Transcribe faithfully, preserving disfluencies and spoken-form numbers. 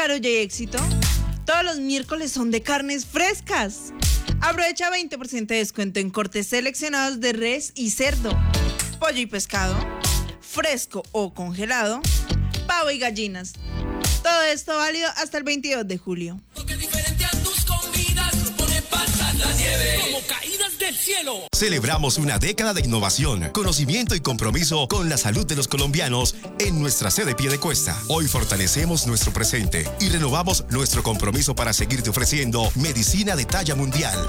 Claro, ya hay éxito. Todos los miércoles son de carnes frescas. Aprovecha veinte por ciento de descuento en cortes seleccionados de res y cerdo, pollo y pescado, fresco o congelado, pavo y gallinas. Todo esto válido hasta el veintidós de julio. Celebramos una década de innovación, conocimiento y compromiso con la salud de los colombianos en nuestra sede Piedecuesta. Hoy fortalecemos nuestro presente y renovamos nuestro compromiso para seguirte ofreciendo medicina de talla mundial.